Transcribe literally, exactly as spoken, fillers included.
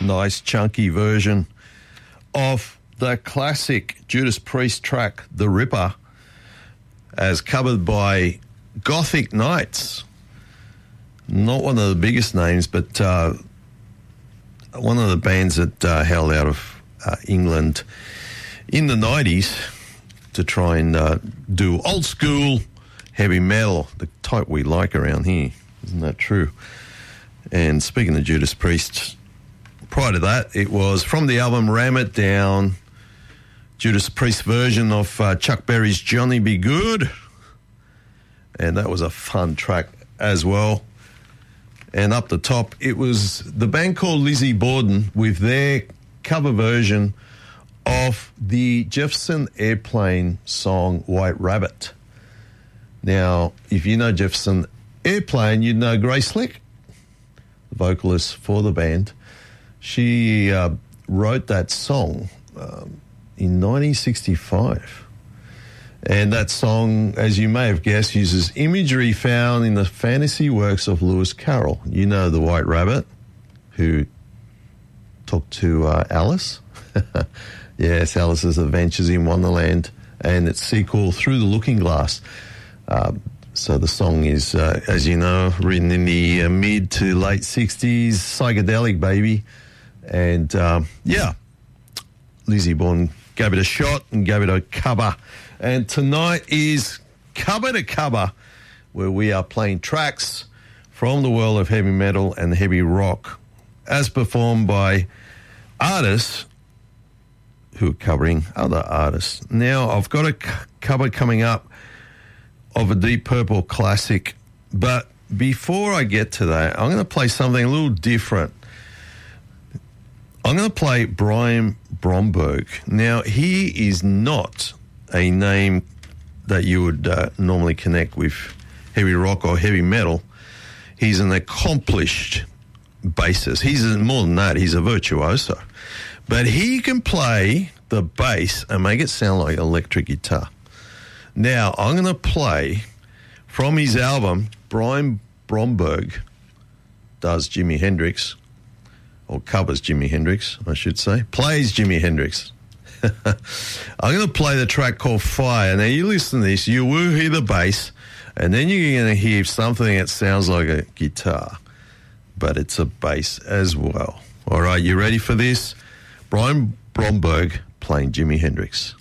nice chunky version of the classic Judas Priest track, The Ripper, as covered by Gothic Knights. Not one of the biggest names, but uh, one of the bands that uh, held out of uh, England in the nineties to try and uh, do old school heavy metal, the type we like around here. Isn't that true? And speaking of Judas Priest, prior to that, it was from the album Ram It Down, Judas Priest version of uh, Chuck Berry's Johnny Be Good. And that was a fun track as well. And up the top, it was the band called Lizzie Borden with their cover version of the Jefferson Airplane song White Rabbit. Now, if you know Jefferson Airplane, you'd know Grace Slick, the vocalist for the band. She uh, wrote that song um, in nineteen sixty-five. And that song, as you may have guessed, uses imagery found in the fantasy works of Lewis Carroll. You know the White Rabbit, who talked to uh, Alice. Yes, Alice's Adventures in Wonderland, and its sequel, Through the Looking Glass. Uh, so the song is, uh, as you know, written in the uh, mid to late sixties, psychedelic, baby. And, um, yeah, Lizzie Borden gave it a shot and gave it a cover. And tonight is Cover to Cover, where we are playing tracks from the world of heavy metal and heavy rock, as performed by artists who are covering other artists. Now, I've got a c- cover coming up of a Deep Purple classic, but before I get to that, I'm going to play something a little different. I'm going to play Brian Bromberg. Now, he is not a name that you would uh, normally connect with heavy rock or heavy metal. He's an accomplished bassist. He's more than that. He's a virtuoso. But he can play the bass and make it sound like electric guitar. Now, I'm going to play from his album, Brian Bromberg does Jimi Hendrix, or covers Jimi Hendrix, I should say, plays Jimi Hendrix. I'm going to play the track called Fire. Now, you listen to this, you will hear the bass, and then you're going to hear something that sounds like a guitar, but it's a bass as well. All right, you ready for this? Brian Bromberg playing Jimi Hendrix.